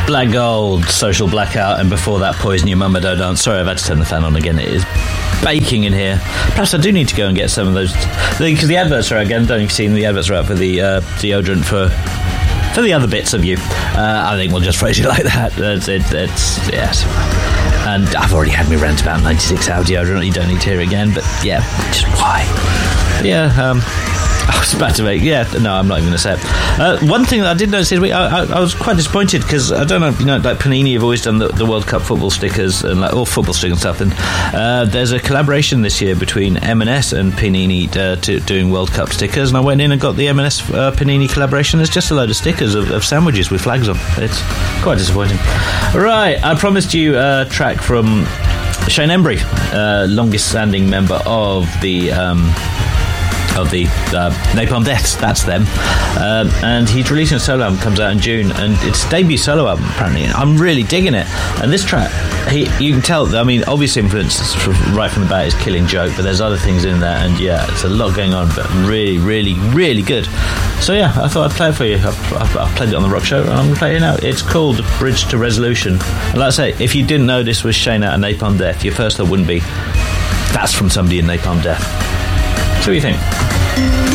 Black Gold, Social Blackout, and before that, Poison Your Mama Don't Dance. Sorry, I've had to turn the fan on again. It is baking in here. Plus, I do need to go and get some of those, because the adverts are out again. Don't you see the adverts are out for the deodorant for the other bits of you. I think we'll just phrase it like that. It's yes. And I've already had me rant about 96 hour deodorant. You don't need to hear it again, but yeah, just why? Yeah, I was about to make... Yeah, no, I'm not even going to say it. One thing that I did notice this week, I was quite disappointed because, I don't know, like Panini have always done the World Cup football stickers and like all football stickers and stuff, and there's a collaboration this year between M&S and Panini doing World Cup stickers, and I went in and got the M&S Panini collaboration. There's just a load of stickers of sandwiches with flags on. It's quite disappointing. Right, I promised you a track from Shane Embury, longest standing member of the Napalm Death, that's them, and he's releasing a solo album, comes out in June, and it's a debut solo album apparently, and I'm really digging it. And this track, you can tell, I mean, obvious influence right from the bat is Killing Joke, but there's other things in there, and yeah, it's a lot going on, but really, really, really good. So yeah, I thought I'd play it for you. I've played it on the Rock Show, and I'm going to play it now. It's called Bridge to Resolution, and like I say, if you didn't know this was Shane out of Napalm Death, your first thought wouldn't be, that's from somebody in Napalm Death. So what do you think?